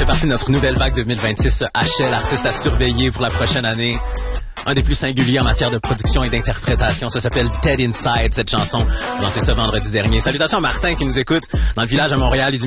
fait partie de notre nouvelle vague 2026. Hachel, artiste à surveiller pour la prochaine année. Un des plus singuliers en matière de production et d'interprétation. Ça s'appelle Dead Inside, cette chanson, lancée ce vendredi dernier. Salutations à Martin qui nous écoute dans le village à Montréal. Il dit